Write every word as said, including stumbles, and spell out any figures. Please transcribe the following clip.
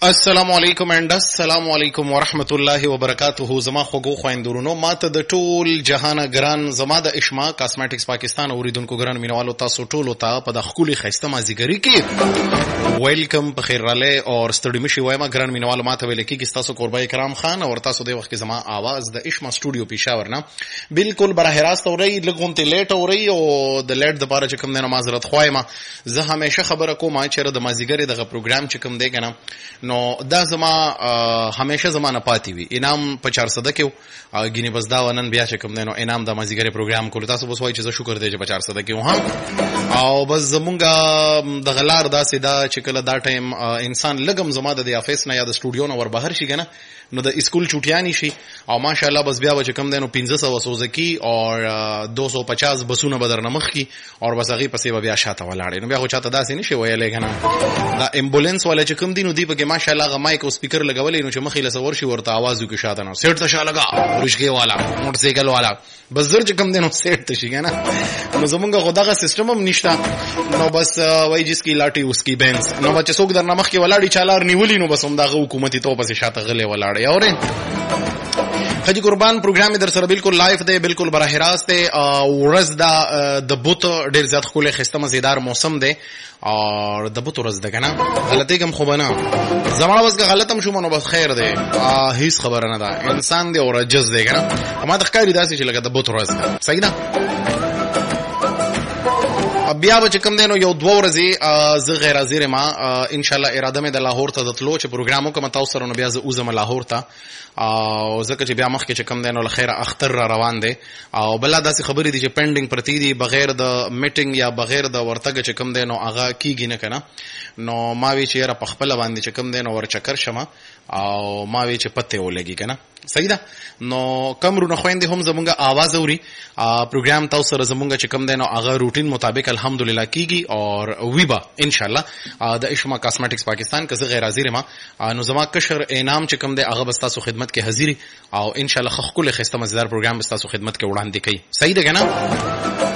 السلام علیکم اند السلام علیکم ورحمت الله وبرکاته. زما خوګو خويندورونو ماته د ټول جهان ګران زما د اشما کاسمیټکس پاکستان اوریدونکو ګران مینوالو تاسو ټول ته په د خولي خسته مازیګری کې ویلکم په خیر راله او ستړي مشي وایم ګران مینوالو ماته ویل کې تاسو قربای کرام خان او تاسو د وخت زما आवाज د اشما سټوډیو پېښور نه بالکل براه راست اوري لګونته لیټ اوري او د لیټ د بار چې کوم نه معذرت خوایم. زه همیشه خبره کوم چې د مازیګری دغه پروګرام چې کوم دی کنه نو دا زما همیشه زمانه پاتې وي. انعام په چارصد کې غینې بس دا ونن بیا چې کوم دی نو انعام د مازیګری پروګرام کول تاسو بس وای چې زه شکر دی چې په چارصد کې وهم او بس زمونږه د غلار داسې دا چې کله دا ټایم انسان لګم زما د افیس نه یا د سټوډیو نه ور بهر شي کنه نو د اسکول چټیانی شي او ماشاءالله بس بیا چې کم دی نو پنځه سوه سوزکی او دو سو پچاس بسونه بدر نمخ کی او بس هغه پسې بیا شاته ولاړ نو بیا خو چاته داسې نشي ویلې کنه دا امبولانس ولا چې کم دی نو دی په ماشاءالله غ مایک او سپیکر لګولې نو چې مخې له سور شي ورته आवाज وکړي شاته نو سیټ ته شا لگا رشګي والا موټر سایکل والا بس زر چې کم دی نو سیټ ته شي کنه نو زمونږ خداغه سیستم هم نشته نو بس وای جس کی لاټي اس کی بینس نو بچ څوک در نمخ کې ولاړی چالار نیولی نو بس هم دغه حکومتي تو پسې شاته غلې ولاړ اورین خجی قربان پروګرام در سره بالکل لایف دی بالکل براه راست دی او ورځ دا د بوت ډیر زیات خوله خسته مزیدار موسم دی او د بوت ورځ ده کنه غلطی کوم خو بنا زمانه بس غلطم شوم نو بس خیر دی هیڅ خبره نه ده انسان دی او رجز دی کنه ما د ښکاری داسې چې لکه د بوت ورځ ده صحیح ده. بیا به چې کوم دی نو یو دوه ورځې زه غیر حاضر ما ان شاء الله اراده مې د لاهور ته د تلو چې پروګرام وکم تاسو سره نو بیا زه اوزم لاهور ته او ځکه چې بیا مخکې چې کوم دی نو لخيره اختر را روان دی او بل داسې خبرې دي چې پینډینګ پرتی دي بغیر د میټینګ یا بغیر د ورتګ چې کوم دی نو هغه کیږي نه کنه نو ما وی چې را پخپل باندې چې کوم دی نو ور چکر شمه او ما وی چې پته ولګي کنه صحیح ده. نو کم رونه خويندې هم زمونږه आवाज اوري پروګرام تاسو سره زمونږه چې کوم دی نو هغه روټین مطابق الحمدلله کیږي او ویبا ان شاء الله د اشما کاسمیټکس پاکستان که زه غیر حاضر ما نو زما کشر انعام چې کوم دی هغه بس تاسو خدمت کې حاضری او ان شاء الله خخ کله خسته مزیدار پروګرام بس تاسو خدمت کې وړاندې کوي صحیح ده کنه.